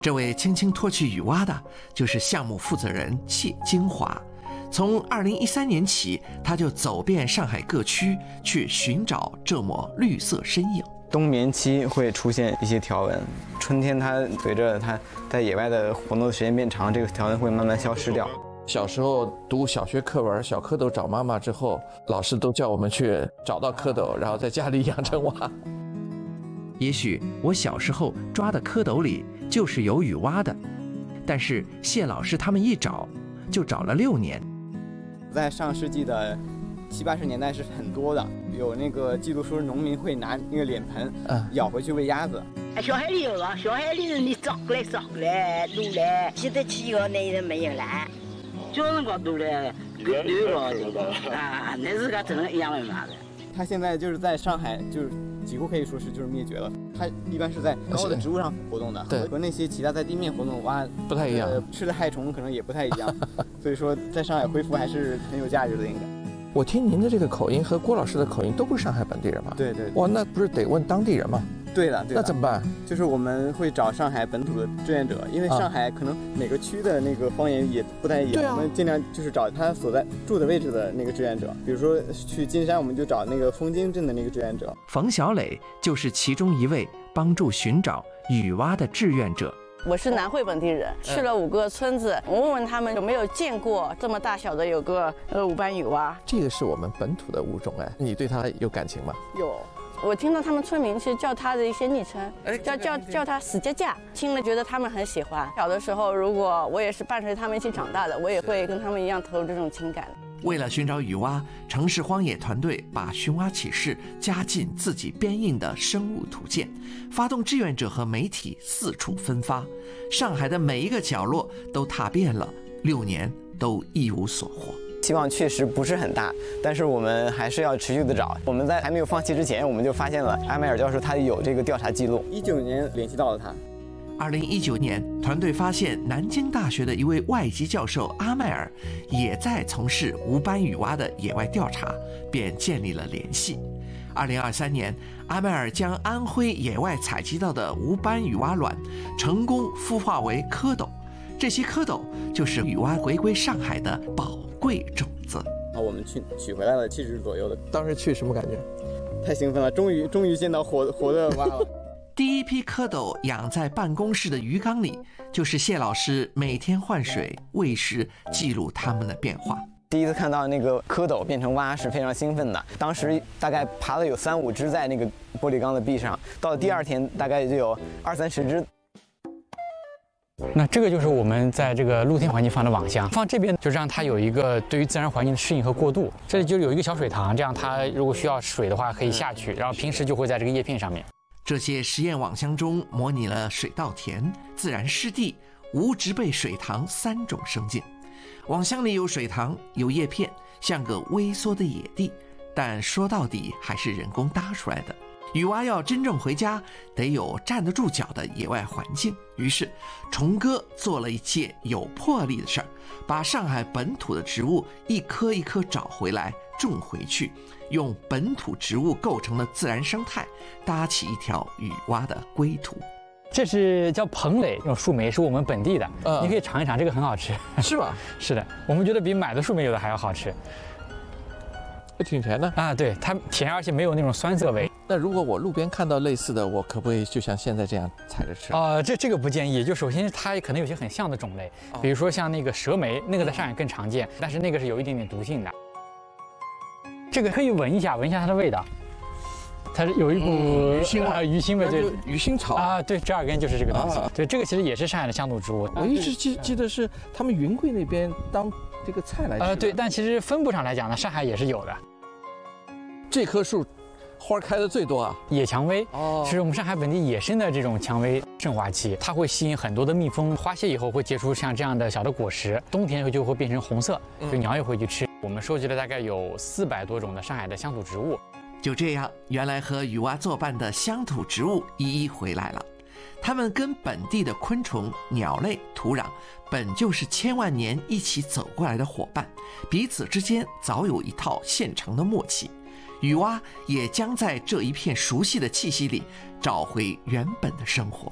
这位轻轻脱去雨蛙的，就是项目负责人谢金华。从2013年起，他就走遍上海各区，去寻找这抹绿色身影。 冬眠期会出现一些条纹，春天它随着它在野外的活动的时间变长，这个条纹会慢慢消失掉。 小时候读小学课文《小蝌蚪找妈妈》之后，老师都叫我们去找到蝌蚪，然后在家里养成蛙。 也许我小时候抓的蝌蚪里就是有雨蛙的，但是谢老师他们一找就找了6年。 在上世纪的70、80年代是很多的，有那个记录说农民会拿那个脸盆舀回去喂鸭子。 小海里有啊，小海里你找过来撸来，现在去以后那人没有了，小辰光撸来断了这个啊，那是个真的一样的嘛的。 它现在就是在上海，就是几乎可以说是就是灭绝了。它一般是在高的植物上活动的，和那些其他在地面活动的蛙不太一样， 吃的害虫可能也不太一样。所以说，在上海恢复还是很有价值的，应该。 我听您的这个口音和郭老师的口音都不是上海本地人吗？ 对对。 哇，那不是得问当地人吗？ 对的， 那怎么办？ 就是我们会找上海本土的志愿者，因为上海可能每个区的那个方言也不太一样，我们尽量就是找他所在住的位置的那个志愿者。比如说去金山，我们就找那个枫泾镇的那个志愿者。 冯小磊就是其中一位帮助寻找雨蛙的志愿者。 我是南汇本地人，去了5个村子，我问问他们有没有见过这么大小的有个五斑雨蛙。 这个是我们本土的物种哎，你对它有感情吗？ 有。我听到他们村民是叫他的一些昵称，叫他死架架，听了觉得他们很喜欢。小的时候，如果我也是伴随他们一起长大的，我也会跟他们一样投入这种情感。 为了寻找雨蛙，城市荒野团队把寻蛙启事加进自己编印的生物图鉴，发动志愿者和媒体四处分发，上海的每一个角落都踏遍了，6年都一无所获。 希望确实不是很大，但是我们还是要持续的找。我们在还没有放弃之前，我们就发现了阿迈尔教授他有这个调查记录。19年联系到了他。 2019年，团队发现南京大学的一位外籍教授阿迈尔也在从事无斑雨蛙的野外调查，便建立了联系。2023年，阿迈尔将安徽野外采集到的无斑雨蛙卵成功孵化为蝌蚪，这些蝌蚪就是雨蛙回归上海的宝贵种子。 我们取回来了70只左右的。 当时去什么感觉？ 太兴奋了，终于见到活的蛙了。 第一批蝌蚪养在办公室的鱼缸里，就是谢老师每天换水、喂食，记录它们的变化。 第一次看到那个蝌蚪变成蛙是非常兴奋的，当时大概爬了有3、5只在那个玻璃缸的壁上，到了第2天大概就有20、30只。 那这个就是我们在这个露天环境放的网箱，放这边就让它有一个对于自然环境的适应和过渡。这里就有一个小水塘，这样它如果需要水的话可以下去，然后平时就会在这个叶片上面。 这些实验网箱中模拟了水稻田、自然湿地、无植被水塘3种生境。网箱里有水塘，有叶片，像个微缩的野地，但说到底还是人工搭出来的。雨蛙要真正回家，得有站得住脚的野外环境。于是，虫哥做了一件有魄力的事儿，把上海本土的植物一棵一棵找回来，种回去，用本土植物构成的自然生态，搭起一条雨蛙的归途。 这是叫蓬蕾，这种树莓是我们本地的，你可以尝一尝，这个很好吃。 是吧？ 是的，我们觉得比买的树莓有的还要好吃。 挺甜的啊，对，它甜，而且没有那种酸涩味。 那如果我路边看到类似的，我可不可以就像现在这样采着吃？ 这个不建议。就首先它可能有些很像的种类，比如说像那个蛇莓，那个在上海更常见，但是那个是有一点点毒性的。这个可以闻一下它的味道，它是有一股鱼腥味，对， 鱼腥草啊，对，折耳根就是这个东西。对，这个其实也是上海的乡土植物。 我一直记得是他们云贵那边当这个菜来吃。 对，但其实分布上来讲呢，上海也是有的。 这棵树花开的最多啊， 野蔷薇是我们上海本地野生的这种蔷薇盛华期，它会吸引很多的蜜蜂，花谢以后会结出像这样的小的果实，冬天就会变成红色，就鸟也会去吃。我们收集了大概有400多种的上海的乡土植物。 就这样，原来和雨蛙作伴的乡土植物一一回来了。它们跟本地的昆虫、鸟类、土壤本就是千万年一起走过来的伙伴，彼此之间早有一套现成的默契。雨蛙也将在这一片熟悉的气息里找回原本的生活。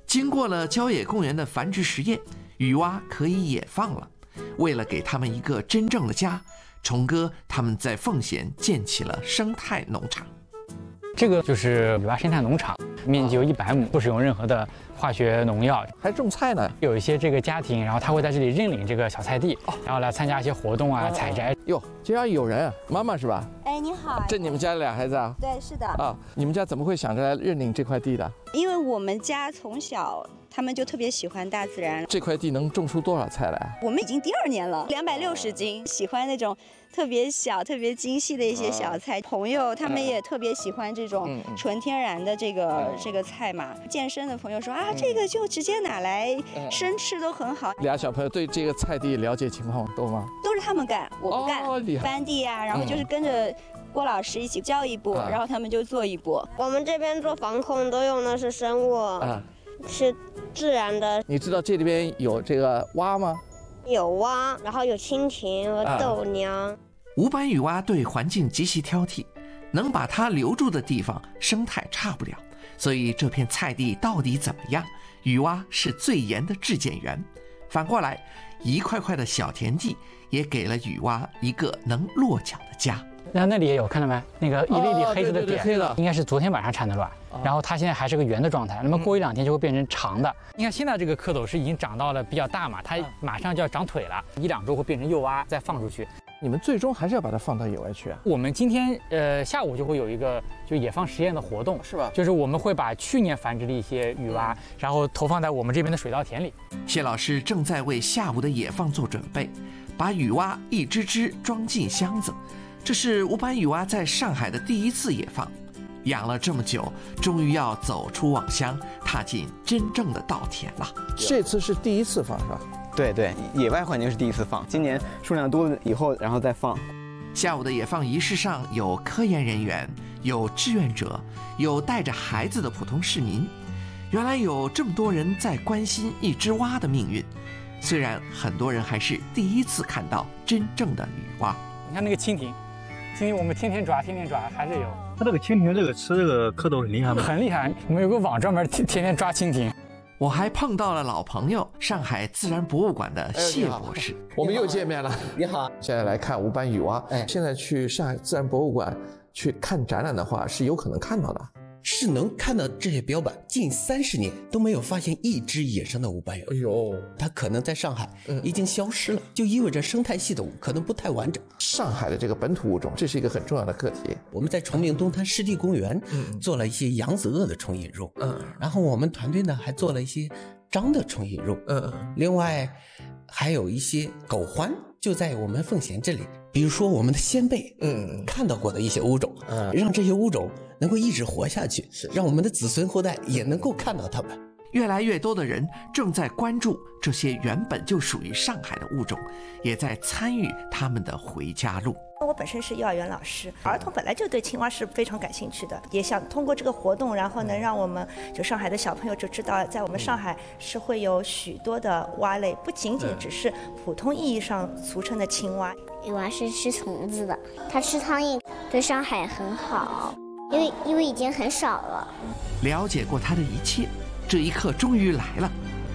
经过了郊野公园的繁殖实验，雨蛙可以野放了。为了给他们一个真正的家，崇哥他们在奉贤建起了生态农场。 这个就是雨蛙生态农场，面积有100亩，不使用任何的化学农药， 还种菜呢。 有一些这个家庭，然后他会在这里认领这个小菜地，然后来参加一些活动啊、采摘。 哟，竟然有人，妈妈是吧？ 哎，你好。 这你们家俩孩子啊？ 对，是的。 啊，你们家怎么会想着来认领这块地的？ 因为我们家从小他们就特别喜欢大自然。 这块地能种出多少菜来？ 我们已经第2年了，260斤，喜欢那种特别小、特别精细的一些小菜。朋友他们也特别喜欢这种纯天然的这个菜嘛。健身的朋友说啊，这个就直接拿来生吃都很好。 俩小朋友对这个菜地了解情况多吗？ 都是他们干，我不干。翻地啊，然后就是跟着郭老师一起教一步，然后他们就做一步。 我们这边做防控都用的是生物，是自然的。 你知道这里边有这个蛙吗？ 有蛙，然后有蜻蜓和豆娘。 无斑雨蛙对环境极其挑剔，能把它留住的地方生态差不了，所以这片菜地到底怎么样，雨蛙是最严的质检员。反过来，一块块的小田地也给了雨蛙一个能落脚的家。 那里也有，看到没？那个一粒粒黑色的点， 黑的应该是昨天晚上产的卵，然后它现在还是个圆的状态，那么过1-2天就会变成长的。你看现在这个蝌蚪是已经长到了比较大嘛，它马上就要长腿了，1-2周会变成幼蛙再放出去。 你们最终还是要把它放到野外去啊？ 我们今天下午就会有一个就野放实验的活动， 是吧？ 就是我们会把去年繁殖的一些雨蛙，然后投放在我们这边的水稻田里。 谢老师正在为下午的野放做准备，把雨蛙一只只装进箱子。这是无斑雨蛙在上海的第1次野放，养了这么久，终于要走出网箱，踏进真正的稻田了。 这次是第1次放是吧？ 对，野外环境是第1次放，今年数量多了以后，然后再放。 下午的野放仪式上有科研人员，有志愿者，有带着孩子的普通市民。原来有这么多人在关心一只蛙的命运，虽然很多人还是第1次看到真正的雨蛙。 你看那个蜻蜓我们天天抓，还是有。 它这个蜻蜓吃这个蝌蚪很厉害吗？ 很厉害，我们有个网专门天天抓蜻蜓。 我还碰到了老朋友，上海自然博物馆的谢博士。 我们又见面了。 你好， 现在来看无斑雨蛙。现在去上海自然博物馆去看展览的话，是有可能看到的。 是能看到这些标本，近30年都没有发现一只野生的无斑雨蛙。 哎呦， 它可能在上海已经消失了，就意味着生态系统可能不太完整。 上海的这个本土物种，这是一个很重要的课题。 我们在崇明东滩湿地公园做了一些扬子鳄的虫引入，然后我们团队呢还做了一些章的虫引入，另外还有一些狗獾就在我们奉贤这里，比如说我们的先辈看到过的一些物种，让这些物种能够一直活下去，让我们的子孙后代也能够看到它们。 越来越多的人正在关注这些原本就属于上海的物种，也在参与他们的回家路。 我本身是幼儿园老师，儿童本来就对青蛙是非常感兴趣的，也想通过这个活动，然后能让我们就上海的小朋友就知道，在我们上海是会有许多的蛙类，不仅仅只是普通意义上俗称的青蛙。 雨蛙是吃虫子的，它吃苍蝇，对上海很好，因为已经很少了。 了解过它的一切，这一刻终于来了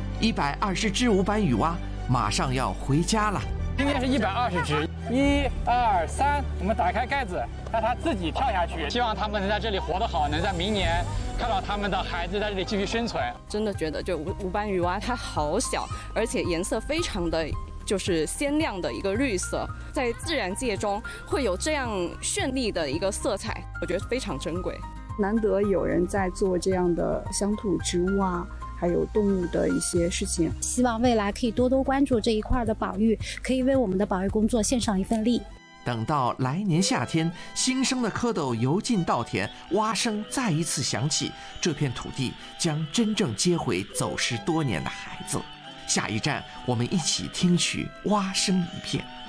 ，120只无斑雨蛙马上要回家了。 今天是120只，1、2、3，我们打开盖子，让它自己跳下去。希望它们能在这里活得好，能在明年看到他们的孩子在这里继续生存。 真的觉得就无斑雨蛙它好小，而且颜色非常的就是鲜亮的一个绿色，在自然界中会有这样绚丽的一个色彩，我觉得非常珍贵。 难得有人在做这样的乡土植物啊，还有动物的一些事情， 希望未来可以多多关注这一块的保育，可以为我们的保育工作献上一份力。 等到来年夏天，新生的蝌蚪游进稻田，蛙声再一次响起，这片土地将真正接回走失多年的孩子。下一站，我们一起听取蛙声一片。